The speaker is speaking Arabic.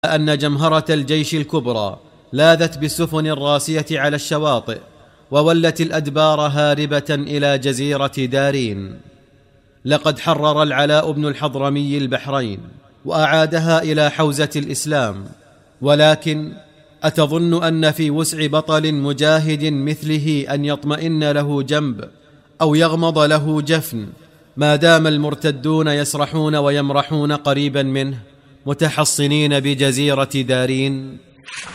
أن جمهرة الجيش الكبرى لاذت بالسفن الراسية على الشواطئ، وولت الأدبار هاربة إلى جزيرة دارين. لقد حرر العلاء بن الحضرمي البحرين وأعادها إلى حوزة الإسلام، ولكن أتظن أن في وسع بطل مجاهد مثله أن يطمئن له جنب أو يغمض له جفن ما دام المرتدون يسرحون ويمرحون قريبا منه متحصنين بجزيرة دارين؟